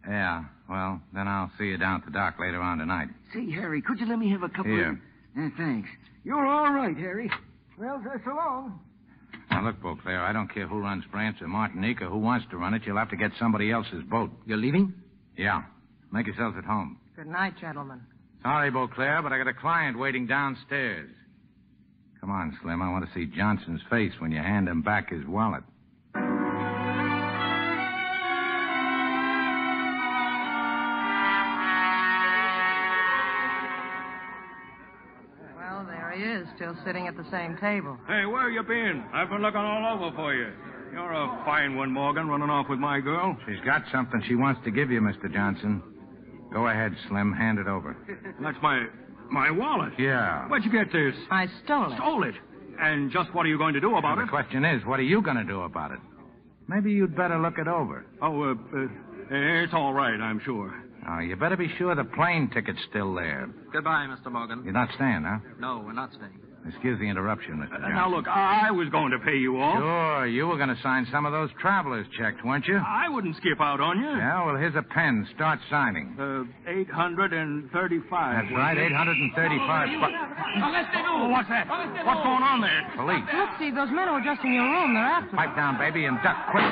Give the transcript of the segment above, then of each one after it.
Yeah, well, then I'll see you down at the dock later on tonight. Say, Harry, could you let me have a couple Here. Thanks. You're all right, Harry. Well, so long. Now, look, Beauclair, I don't care who runs France or Martinique or who wants to run it. You'll have to get somebody else's boat. You're leaving? Yeah. Make yourselves at home. Good night, gentlemen. Sorry, Beauclair, but I got a client waiting downstairs. Come on, Slim. I want to see Johnson's face when you hand him back his wallet. Well, there he is, still sitting at the same table. Hey, where you been? I've been looking all over for you. You're a fine one, Morgan, running off with my girl. She's got something she wants to give you, Mr. Johnson. Go ahead, Slim. Hand it over. That's my wallet. Yeah. Where'd you get this? I stole it. Stole it. And just what are you going to do about The it? question is, what are you going to do about it? Maybe you'd better look it over. Oh, it's all right, I'm sure. Oh, you better be sure the plane ticket's still there. Goodbye, Mr. Morgan. You're not staying, huh? No, we're not staying. Excuse the interruption, Mr. Johnson. Now, look, I was going to pay you off. Sure, you were going to sign some of those travelers' checks, weren't you? I wouldn't skip out on you. Yeah, well, here's a pen. Start signing. 835. That's right, 835 bucks. Oh, what's that? What's going on there? Police. Look, Steve, those men were just in your room. They're after Pipe down, baby, and duck quick.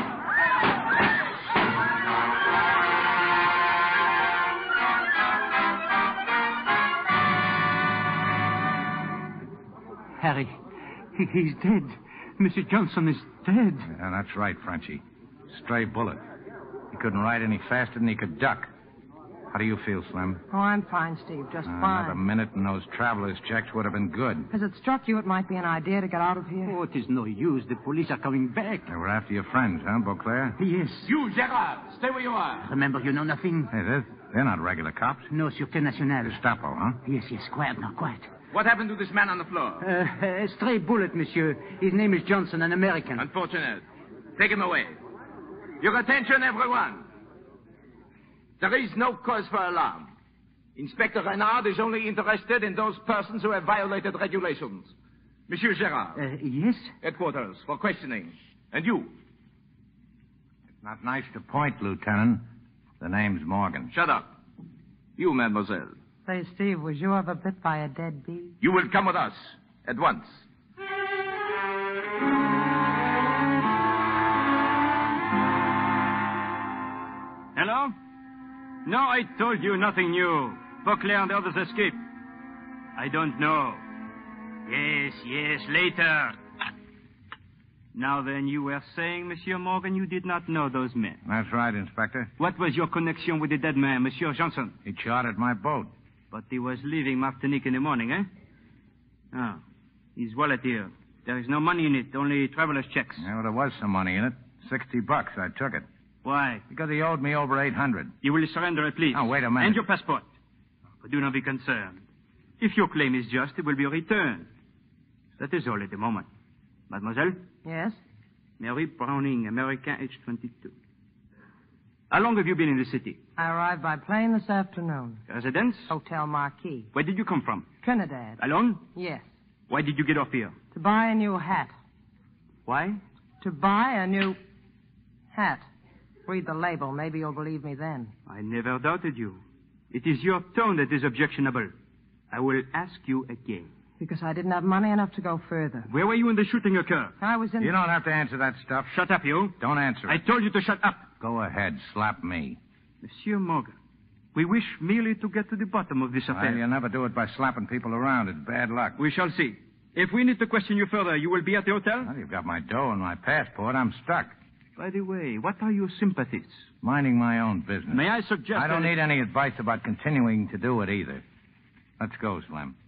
Harry, he's dead. Mr. Johnson is dead. Yeah, that's right, Frenchie. Stray bullet. He couldn't ride any faster than he could duck. How do you feel, Slim? Oh, I'm fine, Steve. Just Another fine. minute and those travelers' checks would have been good. Has it struck you it might be an idea to get out of here? Oh, it is no use. The police are coming back. They were after your friends, huh, Beauclair? Yes. You, Gerard, stay where you are. Remember, you know nothing? Hey, they're not regular cops. No, Sûreté Nationale. Gestapo, huh? Yes, quiet now, quiet. What happened to this man on the floor? A stray bullet, monsieur. His name is Johnson, an American. Unfortunate. Take him away. Your attention, everyone. There is no cause for alarm. Inspector Renard is only interested in those persons who have violated regulations. Monsieur Gerard. Yes? Headquarters for questioning. And you? It's not nice to point, Lieutenant. The name's Morgan. Shut up. You, mademoiselle. Say, Steve, was you ever bit by a dead bee? You will come with us. At once. Hello? No, I told you nothing new. Beauclair and the others escaped. I don't know. Yes, later. Now then, you were saying, Monsieur Morgan, you did not know those men. That's right, Inspector. What was your connection with the dead man, Monsieur Johnson? He chartered my boat. But he was leaving Martinique in the morning, eh? Oh, his wallet here. There is no money in it, only traveler's checks. Yeah, well, there was some money in it. $60. I took it. Why? Because he owed me over 800. You will surrender it, please. Oh, wait a minute. And your passport. But do not be concerned. If your claim is just, it will be returned. That is all at the moment. Mademoiselle? Yes? Mary Browning, American, age 22. How long have you been in the city? I arrived by plane this afternoon. Residence? Hotel Marquis. Where did you come from? Trinidad. Alone? Yes. Why did you get off here? To buy a new hat. Why? To buy a new hat. Read the label. Maybe you'll believe me then. I never doubted you. It is your tone that is objectionable. I will ask you again. Because I didn't have money enough to go further. Where were you when the shooting occurred? I was in... You don't have to answer that stuff. Shut up, you. Don't answer I it. told you to shut up. Go ahead. Slap me. Monsieur Morgan, we wish merely to get to the bottom of this affair. Well, you never do it by slapping people around. It's bad luck. We shall see. If we need to question you further, you will be at the hotel? Well, you've got my dough and my passport. I'm stuck. By the way, what are your sympathies? Minding my own business. May I suggest I don't that... need any advice about continuing to do it either. Let's go, Slim.